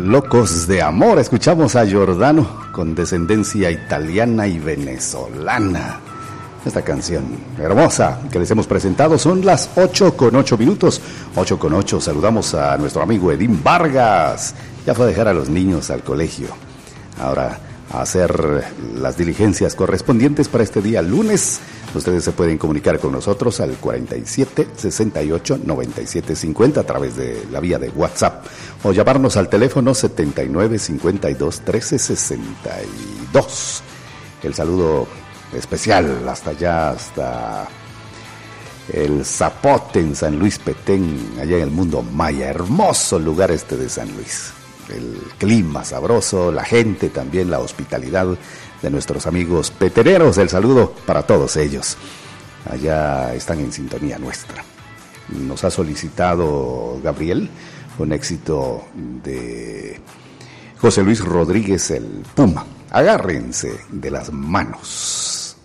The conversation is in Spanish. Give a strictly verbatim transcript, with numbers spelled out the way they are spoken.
Locos de amor. Escuchamos a Giordano con descendencia italiana y venezolana. Esta canción hermosa que les hemos presentado. Son las ocho con ocho minutos. ocho con ocho. Saludamos a nuestro amigo Edín Vargas. Ya fue a dejar a los niños al colegio. Ahora a hacer las diligencias correspondientes para este día lunes. Ustedes se pueden comunicar con nosotros al cuarenta y siete, sesenta y ocho, noventa y siete cincuenta a través de la vía de WhatsApp o llamarnos al teléfono setenta y nueve, cincuenta y dos, trece, sesenta y dos. El saludo especial hasta allá, hasta el Zapote en San Luis Petén, allá en el mundo maya. Hermoso lugar este de San Luis. El clima sabroso, la gente también, la hospitalidad de nuestros amigos petereros. El saludo para todos ellos. Allá están en sintonía nuestra. Nos ha solicitado Gabriel un éxito de José Luis Rodríguez, el Puma. Agárrense de las manos.